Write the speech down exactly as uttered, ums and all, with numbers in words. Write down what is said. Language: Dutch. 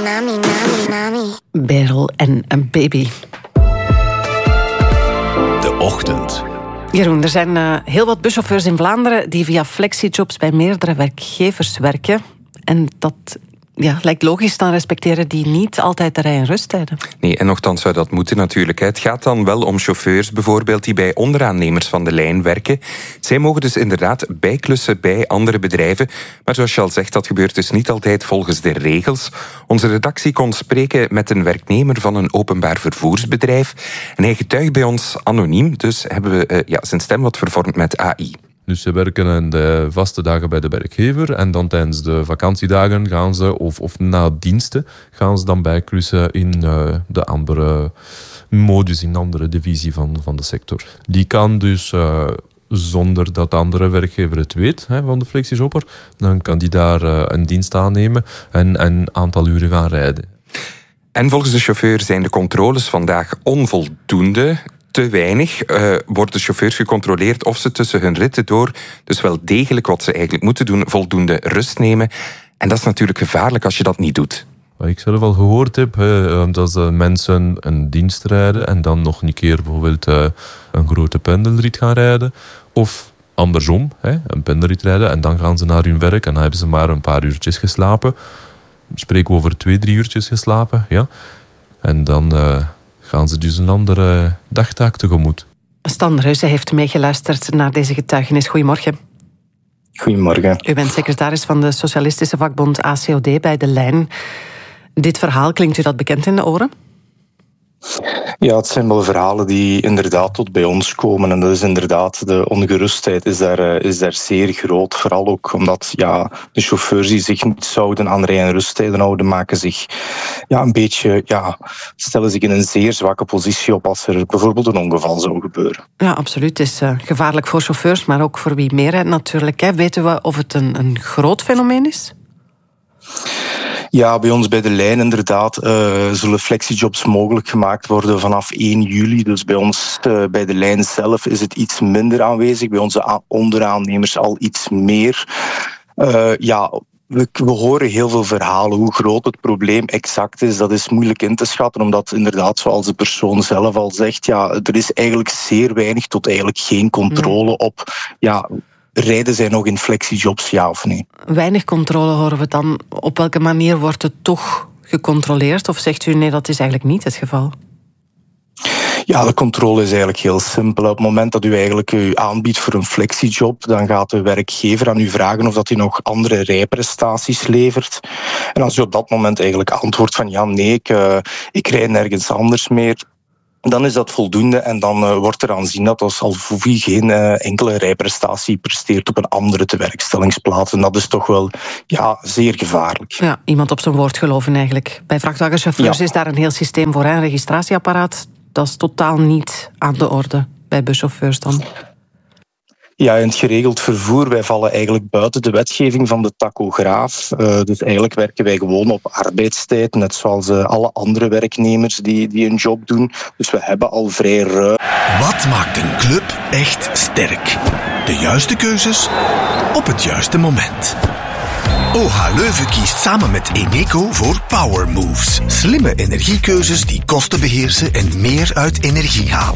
nami, nami, nami. Beryl en een baby. De ochtend. Jeroen, er zijn uh, heel wat buschauffeurs in Vlaanderen die via flexijobs bij meerdere werkgevers werken. En dat ja, lijkt logisch, dan respecteren die niet altijd de rij- en rusttijden. Nee, en nochtans zou dat moeten natuurlijk. Het gaat dan wel om chauffeurs bijvoorbeeld die bij onderaannemers van de lijn werken. Zij mogen dus inderdaad bijklussen bij andere bedrijven. Maar zoals je al zegt, dat gebeurt dus niet altijd volgens de regels. Onze redactie kon spreken met een werknemer van een openbaar vervoersbedrijf. En hij getuigt bij ons anoniem, dus hebben we uh, ja, zijn stem wat vervormd met A I. Dus ze werken in de vaste dagen bij de werkgever en dan tijdens de vakantiedagen gaan ze, of, of na diensten, gaan ze dan bijklussen in uh, de andere modus, in de andere divisie van, van de sector. Die kan dus, uh, zonder dat de andere werkgever het weet, hè, van de flexijobber, dan kan die daar uh, een dienst aannemen en een aantal uren gaan rijden. En volgens de chauffeur zijn de controles vandaag onvoldoende. Te weinig uh, worden chauffeurs gecontroleerd of ze tussen hun ritten door dus wel degelijk wat ze eigenlijk moeten doen, voldoende rust nemen. En dat is natuurlijk gevaarlijk als je dat niet doet. Wat ik zelf al gehoord heb, hè, dat mensen een dienst rijden en dan nog een keer bijvoorbeeld uh, een grote pendelrit gaan rijden. Of andersom, hè, een pendelrit rijden en dan gaan ze naar hun werk en dan hebben ze maar een paar uurtjes geslapen. We spreken over twee, drie uurtjes geslapen, ja. En dan Uh, gaan ze dus een andere dagtaak tegemoet. Stan Reuze heeft meegeluisterd naar deze getuigenis. Goedemorgen. Goedemorgen. U bent secretaris van de socialistische vakbond A C O D bij De Lijn. Dit verhaal, klinkt u dat bekend in de oren? Ja, het zijn wel verhalen die inderdaad tot bij ons komen. En dat is inderdaad, de ongerustheid is daar, uh, is daar zeer groot. Vooral ook omdat ja, de chauffeurs die zich niet zouden aan rij- en rusttijden houden, maken zich ja, een beetje, ja, stellen zich in een zeer zwakke positie op als er bijvoorbeeld een ongeval zou gebeuren. Ja, absoluut. Het is uh, gevaarlijk voor chauffeurs, maar ook voor wie meer rijdt natuurlijk. Hè. Weten we of het een, een groot fenomeen is? Ja, bij ons bij De Lijn inderdaad uh, zullen flexijobs mogelijk gemaakt worden vanaf één juli. Dus bij ons uh, bij De Lijn zelf is het iets minder aanwezig. Bij onze a- onderaannemers al iets meer. Uh, ja, we, we horen heel veel verhalen. Hoe groot het probleem exact is, dat is moeilijk in te schatten. Omdat inderdaad, zoals de persoon zelf al zegt, ja, er is eigenlijk zeer weinig tot eigenlijk geen controle nee. op... Ja, rijden zij nog in flexijobs, ja of nee? Weinig controle horen we dan. Op welke manier wordt het toch gecontroleerd? Of zegt u nee, dat is eigenlijk niet het geval? Ja, de controle is eigenlijk heel simpel. Op het moment dat u eigenlijk u aanbiedt voor een flexiejob, dan gaat de werkgever aan u vragen of dat hij nog andere rijprestaties levert. En als u op dat moment eigenlijk antwoordt van ja, nee, ik, uh, ik rijd nergens anders meer, dan is dat voldoende en dan uh, wordt er aanzien dat als Alvovi geen uh, enkele rijprestatie presteert op een andere tewerkstellingsplaats. En dat is toch wel ja, zeer gevaarlijk. Ja, iemand op zijn woord geloven eigenlijk. Bij vrachtwagenchauffeurs ja. is daar een heel systeem voor, hè? Een registratieapparaat. Dat is totaal niet aan de orde bij buschauffeurs dan. Ja, in het geregeld vervoer, wij vallen eigenlijk buiten de wetgeving van de tachograaf. Uh, dus eigenlijk werken wij gewoon op arbeidstijd, net zoals uh, alle andere werknemers die, die een job doen. Dus we hebben al vrij ruim. Wat maakt een club echt sterk? De juiste keuzes op het juiste moment. O H Leuven kiest samen met Eneco voor Power Moves. Slimme energiekeuzes die kosten beheersen en meer uit energie halen.